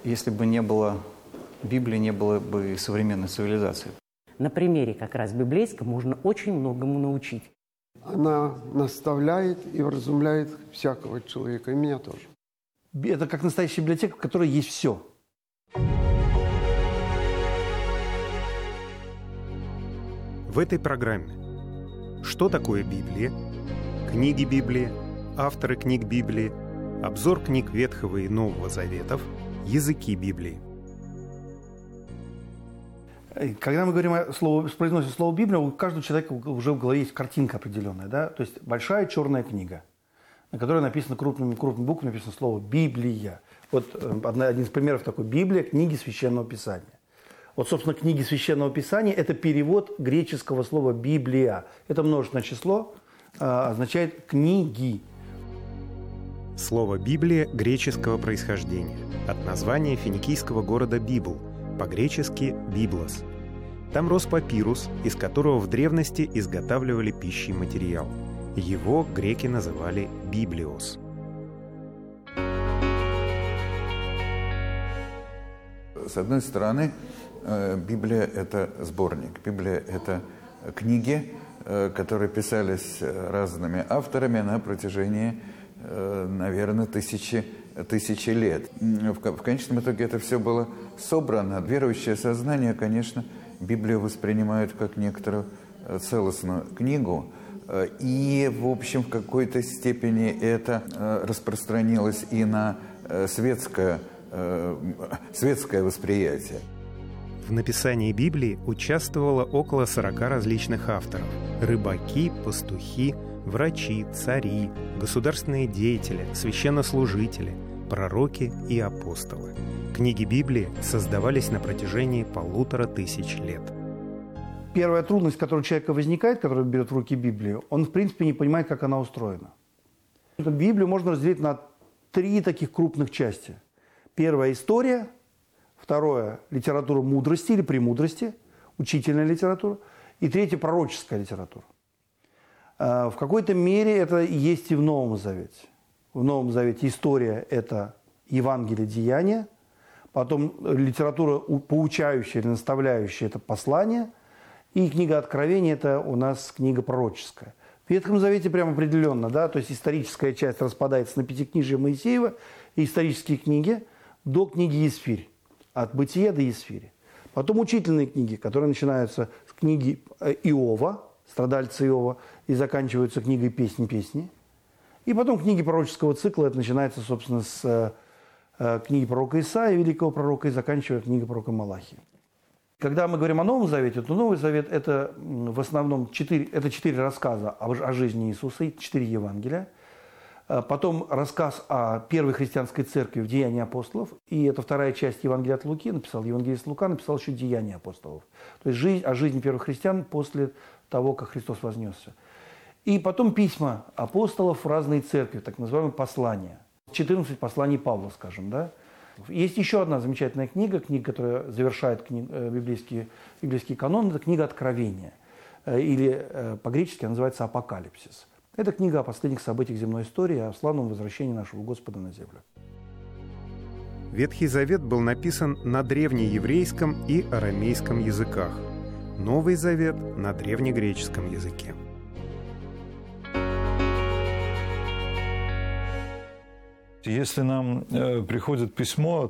Если бы не было Библии, не было бы современной цивилизации. На примере как раз библейском можно очень многому научить. Она наставляет и вразумляет всякого человека, и меня тоже. Это как настоящая библиотека, в которой есть все. В этой программе что такое Библия, книги Библии, авторы книг Библии, обзор книг Ветхого и Нового Заветов, языки Библии. Когда мы говорим произносим слово «Библия», у каждого человека уже в голове есть картинка определенная. Да? То есть большая черная книга, на которой написано крупными буквами написано слово «Библия». Вот один из примеров такой: Библия, книги Священного Писания. Вот, собственно, книги Священного Писания – это перевод греческого слова «Библия». Это множественное число, означает «книги». Слово «Библия» греческого происхождения, от названия финикийского города Библ, по-гречески «библос». Там рос папирус, из которого в древности изготавливали пищий материал. Его греки называли «библиос». С одной стороны, Библия – это сборник. Библия – это книги, которые писались разными авторами на протяжении, наверное, тысячи лет. В конечном итоге это все было собрано. Верующее сознание, конечно, Библию воспринимает как некоторую целостную книгу. И, в общем, в какой-то степени это распространилось и на светское восприятие. В написании Библии участвовало около 40 различных авторов. Рыбаки, пастухи, врачи, цари, государственные деятели, священнослужители, пророки и апостолы. Книги Библии создавались на протяжении 1500 лет. Первая трудность, которая у человека возникает, который берет в руки Библию, он, в принципе, не понимает, как она устроена. Эту Библию можно разделить на 3 таких крупных части. Первая – история. Второе – литература мудрости или премудрости, учительная литература. И третье – пророческая литература. В какой-то мере это есть и в Новом Завете. В Новом Завете история – это Евангелие, Деяния. Потом литература поучающая или наставляющая – это послание. И книга Откровения – это у нас книга пророческая. В Ветхом Завете прямо определенно, да, то есть историческая часть распадается на Пятикнижие Моисеева и исторические книги до книги Есфирь. От Бытия до Есфири. Потом учительные книги, которые начинаются с книги Иова, страдальца Иова, и заканчиваются книгой «Песни». И потом книги пророческого цикла, это начинается, собственно, с книги пророка Исаии, великого пророка, и заканчивая книгой пророка Малахии. Когда мы говорим о Новом Завете, то Новый Завет – это в основном 4 рассказа о жизни Иисуса, 4 Евангелия. Потом рассказ о первой христианской церкви в «Деянии апостолов». И это вторая часть Евангелия от Луки. Евангелист Лука написал еще «Деяния апостолов». То есть о жизни первых христиан после того, как Христос вознесся. И потом письма апостолов в разные церкви, так называемые послания. 14 посланий Павла, скажем, да. Есть еще одна замечательная книга, которая завершает библейский канон. Это книга Откровения. Или по-гречески она называется «Апокалипсис». Это книга о последних событиях земной истории, о славном возвращении нашего Господа на землю. Ветхий Завет был написан на древнееврейском и арамейском языках. Новый Завет – на древнегреческом языке. Если нам приходит письмо